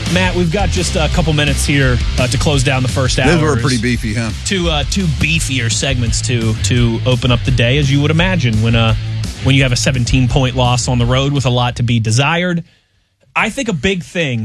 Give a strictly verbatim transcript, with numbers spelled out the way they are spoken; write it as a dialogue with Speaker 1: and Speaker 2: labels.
Speaker 1: Matt, we've got just a couple minutes here uh, to close down the first hour.
Speaker 2: Those were pretty beefy, huh?
Speaker 1: Two uh, two beefier segments to to open up the day, as you would imagine when uh when you have a seventeen point loss on the road with a lot to be desired. I think a big thing